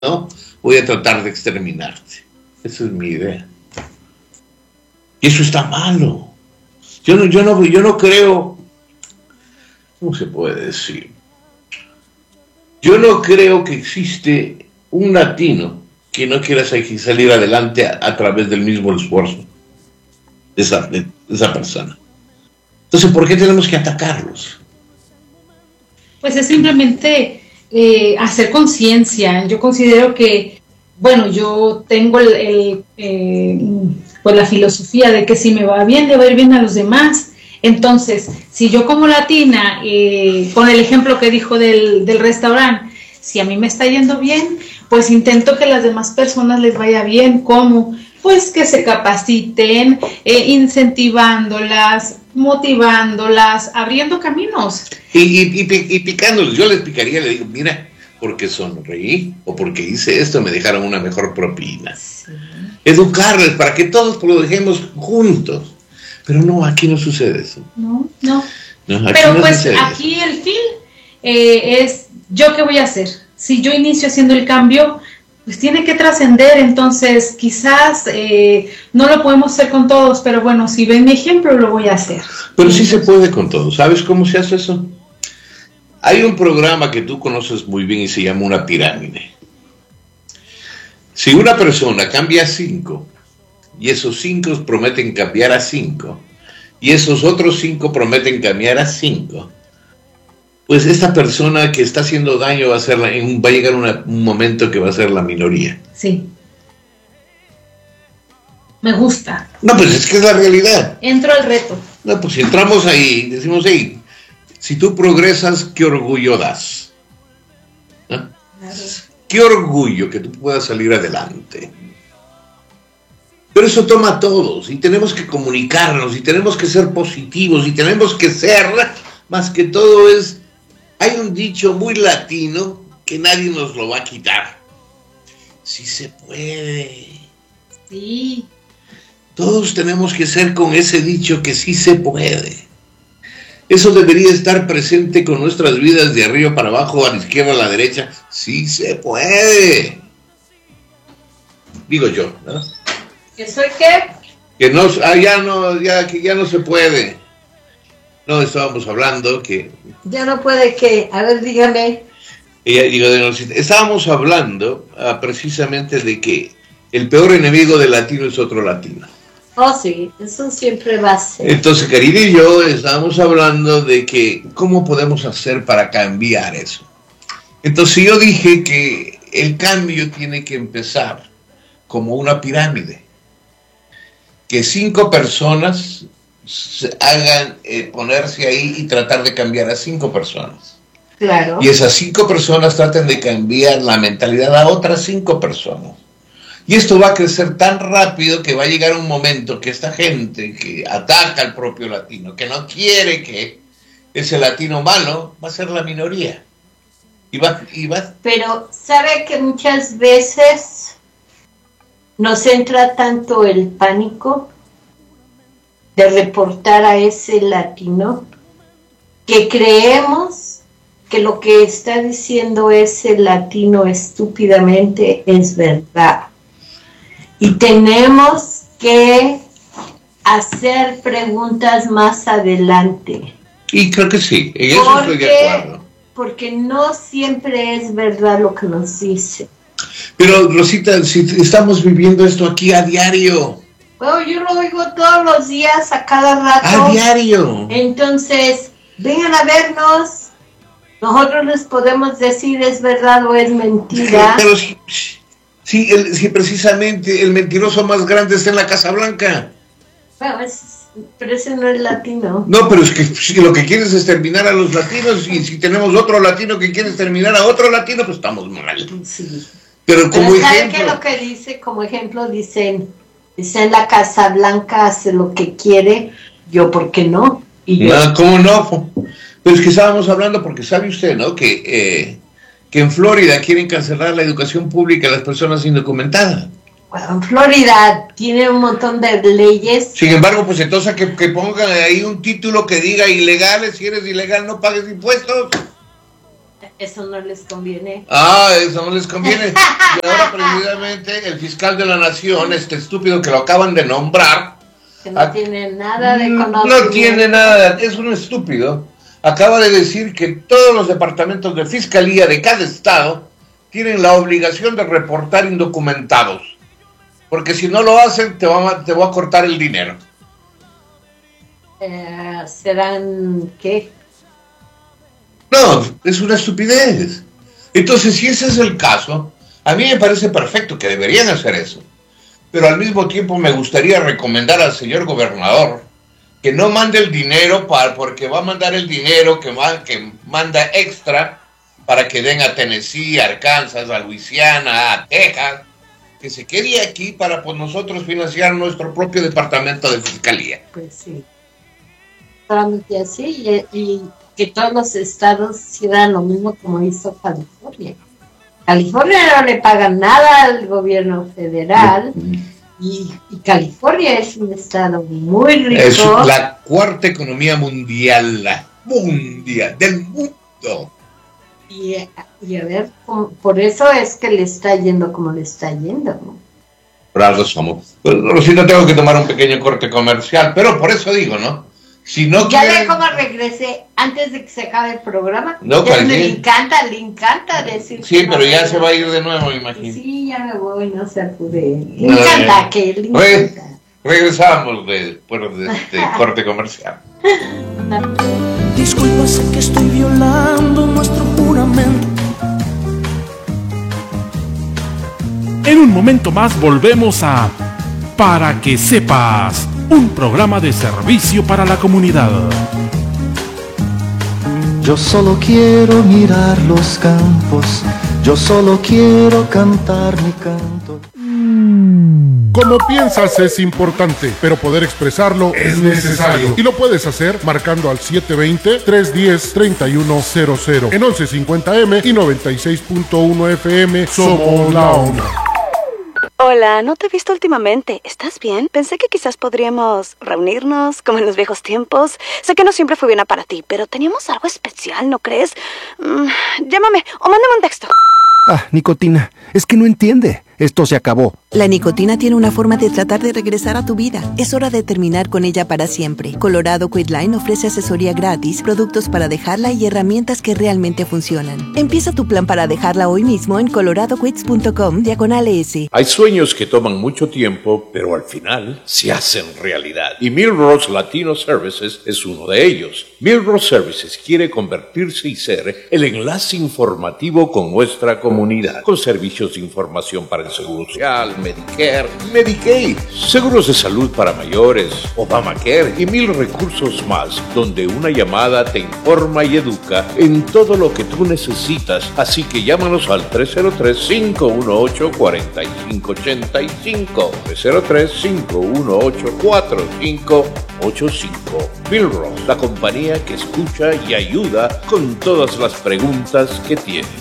¿no? Voy a tratar de exterminarte. Esa es mi idea. Y eso está malo. Yo no creo, ¿cómo se puede decir? Yo no creo que existe un latino que no quiera salir adelante a través del mismo esfuerzo de esa persona. Entonces, ¿por qué tenemos que atacarlos? Pues es simplemente hacer conciencia. Yo considero que, bueno, yo tengo pues la filosofía de que si me va bien, le va a ir bien a los demás. Entonces, si yo como latina, con el ejemplo que dijo del restaurante, si a mí me está yendo bien, pues intento que las demás personas les vaya bien. ¿Cómo? Pues que se capaciten, incentivándolas, motivándolas, abriendo caminos. Y picándoles. Yo les picaría, le digo, mira, porque sonreí o porque hice esto me dejaron una mejor propina. Sí. Educarles para que todos lo dejemos juntos. Pero no, aquí no sucede eso. No. Pero no pues aquí eso. El fin es, ¿yo qué voy a hacer? Si yo inicio haciendo el cambio, pues tiene que trascender. Entonces quizás no lo podemos hacer con todos, pero bueno, si ven mi ejemplo, lo voy a hacer. Pero sí se puede con todos. ¿Sabes cómo se hace eso? Hay un programa que tú conoces muy bien y se llama una pirámide. Si una persona cambia 5, y esos 5 prometen cambiar a 5, y esos otros 5 prometen cambiar a 5, pues esta persona que está haciendo daño va a llegar un momento que va a ser la minoría. Sí. Me gusta. No, pues es que es la realidad. Entro al reto. No, pues si entramos ahí, decimos, hey, si tú progresas, ¿qué orgullo das? ¿Ah? Claro. Qué orgullo que tú puedas salir adelante. Pero eso toma a todos, y tenemos que comunicarnos, y tenemos que ser positivos, y tenemos que ser, más que todo hay un dicho muy latino que nadie nos lo va a quitar. Sí se puede. Sí. Todos tenemos que ser con ese dicho que sí se puede. Eso debería estar presente con nuestras vidas de arriba para abajo, a la izquierda, a la derecha. Sí se puede. Digo yo, ¿no? ¿Que soy qué? Que ya no se puede. No, estábamos hablando que... Ya no puede que, a ver, dígame. Estábamos hablando precisamente de que el peor enemigo del latino es otro latino. Oh, sí, eso siempre va a ser. Entonces, Karina y yo estábamos hablando de que cómo podemos hacer para cambiar eso. Entonces yo dije que el cambio tiene que empezar como una pirámide. Que 5 personas hagan ponerse ahí y tratar de cambiar a 5 personas. Claro. Y esas 5 personas traten de cambiar la mentalidad a otras 5 personas. Y esto va a crecer tan rápido que va a llegar un momento que esta gente que ataca al propio latino, que no quiere que ese latino malo, va a ser la minoría. Pero sabe que muchas veces nos entra tanto el pánico de reportar a ese latino que creemos que lo que está diciendo ese latino estúpidamente es verdad. Y tenemos que hacer preguntas más adelante. Y creo que sí, en eso estoy de acuerdo. Porque no siempre es verdad lo que nos dice. Pero, Rosita, si estamos viviendo esto aquí a diario. Bueno, yo lo oigo todos los días, a cada rato. A diario. Entonces, vengan a vernos. Nosotros les podemos decir es verdad o es mentira. Pero sí, precisamente el mentiroso más grande está en la Casa Blanca. Bueno, pero ese no es latino. No, pero es que si lo que quieres es terminar a los latinos, y si tenemos otro latino que quiere terminar a otro latino, pues estamos mal. Sí. Pero como ¿saben ejemplo... qué es lo que dice? Como ejemplo dicen la Casa Blanca hace lo que quiere, yo ¿por qué no? Y yo, no, ¿cómo no? Pero es que estábamos hablando, porque sabe usted, ¿no? Que en Florida quieren cancelar la educación pública a las personas indocumentadas. Bueno, en Florida tiene un montón de leyes. Sin embargo, pues entonces que pongan ahí un título que diga ilegales, si eres ilegal no pagues impuestos. Eso no les conviene. Eso no les conviene. Y ahora precisamente el fiscal de la nación, este estúpido que lo acaban de nombrar, que no tiene nada de conocimiento. No tiene nada, es un estúpido. Acaba de decir que todos los departamentos de fiscalía de cada estado tienen la obligación de reportar indocumentados. Porque si no lo hacen, te voy a cortar el dinero. ¿Serán qué? No, es una estupidez. Entonces, si ese es el caso, a mí me parece perfecto que deberían hacer eso. Pero al mismo tiempo me gustaría recomendar al señor gobernador que no mande el dinero porque va a mandar el dinero que manda extra para que den a Tennessee, a Arkansas, a Luisiana, a Texas, que se quede aquí para nosotros financiar nuestro propio departamento de fiscalía. Pues sí. Solamente así y que todos los estados hicieran lo mismo como hizo California. California no le pagan nada al gobierno federal y California es un estado muy rico. Es la cuarta economía mundial del mundo. Y a ver, por eso es que le está yendo como le está yendo, ¿no? Por algo somos. Rosita, tengo que tomar un pequeño corte comercial, pero por eso digo, ¿no? Si no ya quieren... ve cómo regrese antes de que se acabe el programa. No, le encanta decir. Sí, pero ya se va a ir de nuevo, imagino. Sí, ya me voy, no se apure. Le encanta que le encanta. Regresamos después de este corte comercial. Disculpa, sé que estoy violando nuestro juramento. En un momento más volvemos a Para que sepas, un programa de servicio para la comunidad. Yo solo quiero mirar los campos, yo solo quiero cantar mi canto. Como piensas es importante, pero poder expresarlo es necesario. Y lo puedes hacer marcando al 720-310-3100 en 1150M y 96.1 FM. Somos la onda. Hola, no te he visto últimamente. ¿Estás bien? Pensé que quizás podríamos reunirnos como en los viejos tiempos. Sé que no siempre fue buena para ti, pero teníamos algo especial, ¿no crees? Llámame o mándame un texto. Nicotina, es que no entiende. Esto se acabó. La nicotina tiene una forma de tratar de regresar a tu vida. Es hora de terminar con ella para siempre. Colorado Quitline ofrece asesoría gratis, productos para dejarla y herramientas que realmente funcionan. Empieza tu plan para dejarla hoy mismo en coloradoquits.com/ES. Hay sueños que toman mucho tiempo, pero al final se hacen realidad. Y Millrose Latino Services es uno de ellos. Millrose Services quiere convertirse y ser el enlace informativo con nuestra comunidad, con servicios de información para el Seguro Social, Medicare, Medicaid, seguros de salud para mayores, Obamacare y 1000 recursos más, donde una llamada te informa y educa en todo lo que tú necesitas. Así que llámanos al 303-518-4585, 303-518-4585. Millrose, la compañía que escucha y ayuda con todas las preguntas que tienes.